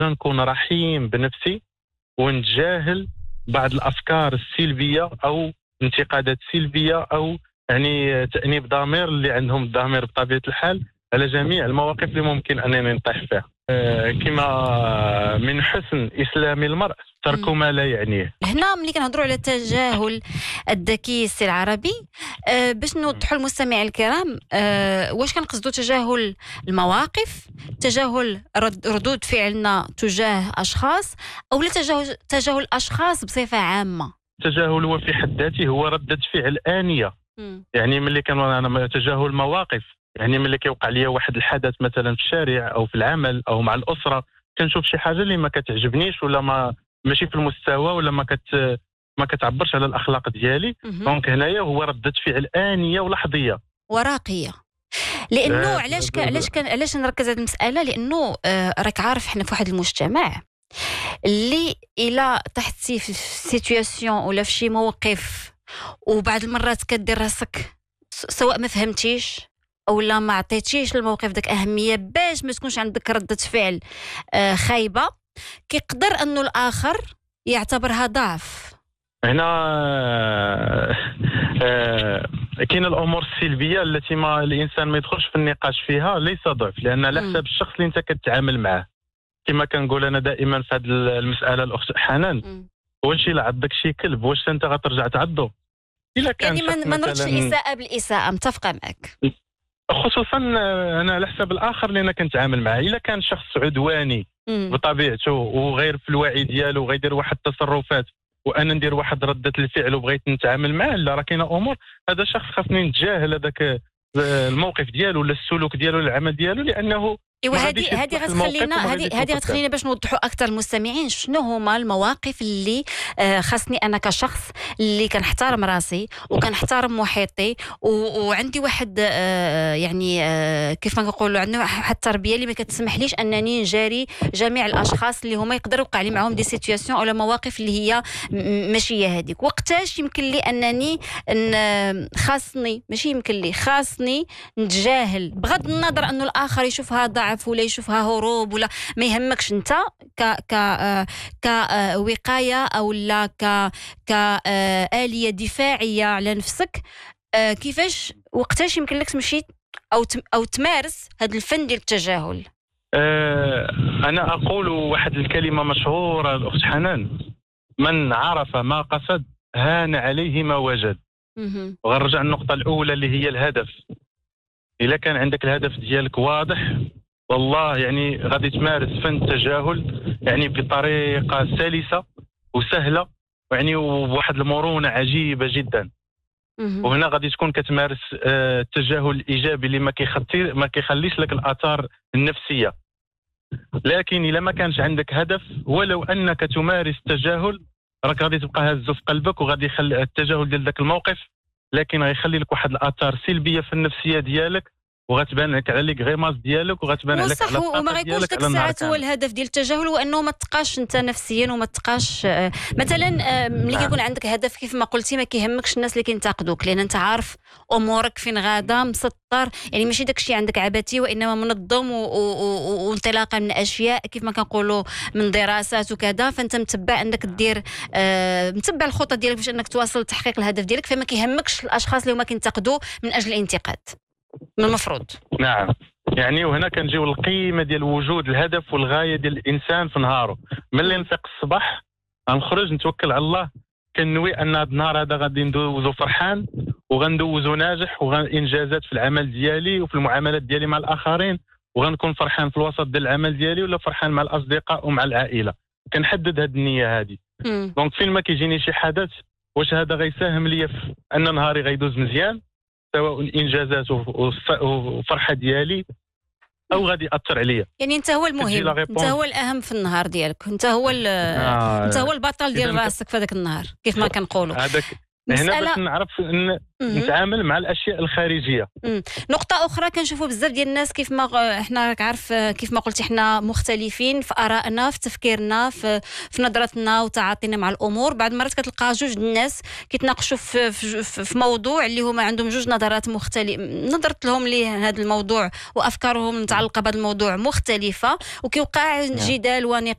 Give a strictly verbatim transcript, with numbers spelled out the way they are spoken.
نكون رحيم بنفسي ونتجاهل بعض الافكار السلبيه او انتقادات سلبيه او يعني تانيب ضمير اللي عندهم الضمير بطبيعه الحال على جميع المواقف اللي ممكن انني نطيح فيها. أه كما من حسن اسلام المرء ترك ما لا يعنيه. هنا ملي كنهضروا على التجاهل الذكي السي العربي، أه باش نوضحوا المستمعين الكرام، أه واش كنقصدوا تجاهل المواقف، تجاهل رد ردود فعلنا تجاه اشخاص، او لا تجاهل تجاهل اشخاص بصفه عامه؟ التجاهل هو في حد ذاته هو ردة فعل آنية. م. يعني ملي كان انا تجاهل مواقف، يعني ملي كيوقع لي واحد الحدث مثلا في الشارع او في العمل او مع الاسره، كنشوف شي حاجه اللي ما كتعجبنيش ولا ما ماشي في المستوى ولا ما كت ما كتعبرش على الاخلاق ديالي، دونك هنايا هو ردة فعل آنية ولحظيه وراقيه. لانه علاش علاش كان علاش نركز على المساله، لانه آه راك عارف حنا في واحد المجتمع اللي الى طحتي في سيتوياسيون ولا في شي موقف وبعض المرات كدير راسك سواء ما فهمتيش او لا ما عطيتيش للموقف داك اهميه باش ما تكونش عندك ردة فعل آه خايبه، كيقدر انه الاخر يعتبرها ضعف. هنا آه كاين الامور السلبيه التي ما الانسان ما يدخلش في النقاش فيها ليس ضعف، لان على حسب الشخص اللي انت كتعامل معه. كما كنقول انا دائما في هذه المساله الاخت حنان، واش الا عندك شي كلب واش انت غترجع تعضو؟ الا كان يعني ما نردش الاساءه بالاساءه، متفقه معك. خصوصا انا على حساب الاخر اللي انا كنتعامل معه، الا كان شخص عدواني مم. بطبيعته وغير في الوعي ديالو وغيدير واحد التصرفات وانا ندير واحد رده الفعل وبغيت نتعامل معه، لا راه كاينه امور هذا الشخص خاصني نتجاهل هذاك الموقف ديالو ولا السلوك ديالو ولا العمل ديالو، لانه ايوا هذه هذه غتخلينا هذه هذه غتخلينا باش نوضحوا اكثر المستمعين شنو هما المواقف اللي آه خاصني انا كشخص اللي كنحترم راسي وكنحترم محيطي وعندي واحد آه يعني آه كيف ما كنقولوا عندنا واحد التربيه اللي ما كتسمح ليش انني نجاري جميع الاشخاص اللي هما يقدروا يوقع لي معهم دي سيتوياسيون او مواقف اللي هي ماشي هي هذيك. وقتاش يمكن لي انني خاصني ماشي يمكن لي خاصني نتجاهل بغض النظر انه الاخر يشوفها ضعف ولا يشوفها هروب ولا ما يهمكش انت ك ك كوقايه او لا ك كآلية دفاعيه على نفسك، كيفاش وقتاش يمكن لك تمشي او او تمارس هذا الفن ديال التجاهل؟ أه انا اقول واحد الكلمه مشهوره الاخت حنان: من عرف ما قصد هان عليه ما وجد. وغنرجع النقطه الاولى اللي هي الهدف. اذا كان عندك الهدف ديالك واضح والله يعني غادي تمارس فن التجاهل يعني بطريقه سلسه وسهله يعني وواحد المرونه عجيبه جدا. وهنا غادي تكون كتمارس التجاهل الايجابي اللي ما كيخطي ما كيخليش لك الاثار النفسيه. لكن اذا ما كانش عندك هدف ولو انك تمارس التجاهل راك غادي تبقى هزه في قلبك وغادي يخلي التجاهل ديال ذاك الموقف لكن غيخلي لك واحد الاثار سلبيه في النفسيه ديالك وغتبان لك على لي غيماس ديالك وغتبان عليك على الطاقه وما غيكونش ديك الساعات هو الهدف ديال التجاهل هو انه ما تبقاش انت نفسيا وما تبقاش آه مثلا آه ملي كيكون عندك هدف كيف ما قلتي ما كيهمكش الناس اللي كينتقدوك لان انت عارف امورك فين غاده مسطر، يعني ماشي داكشي عندك عبثي وانما منظم وانطلاقا من اشياء كيف ما كنقولوا من دراسات وكذا، فانت متبع انك دير آه متبع الخطه ديالك باش انك تواصل تحقيق الهدف ديالك، فما كيهمكش الاشخاص اللي هما كينتقدوا من اجل الانتقاد من المفروض. نعم يعني وهنا كنجيو القيمه ديال وجود الهدف والغايه ديال الانسان في نهاره. ملي نفيق الصباح غنخرج نتوكل على الله كنوي ان هذا النهار هذا غادي ندوزو فرحان وغندوزو ناجح وانجازات في العمل ديالي وفي المعاملات ديالي مع الاخرين وغنكون فرحان في الوسط ديال العمل ديالي ولا فرحان مع الاصدقاء ومع العائله. كنحدد هذه النيه هذه. دونك فين ما كيجيني شي حدث واش هذا غيساهم ليا في ان نهاري غيدوز مزيان سواء الانجازات وفرحه ديالي او غادي ياثر عليا. يعني انت هو المهم، انت هو الاهم في النهار ديالك، انت هو آه انت هو البطل ديال راسك في هذاك النهار كيف ما كنقولوا. هذاك هنا باش نعرف نتعامل مع الاشياء الخارجيه. مم. نقطه اخرى كنشوفوا بزاف ديال الناس كيف ما احنا راك عارف كيف ما قلتي احنا مختلفين في ارائنا في تفكيرنا في, في نظرتنا وتعاطينا مع الامور. بعض المرات كتلقى جوج الناس كيتناقشوا في, في, في موضوع اللي هما عندهم جوج نظرات مختلفه، نظرت لهم ليه هذا الموضوع وافكارهم متعلقه بهذا الموضوع مختلفه وكيوقع جدال ونقاش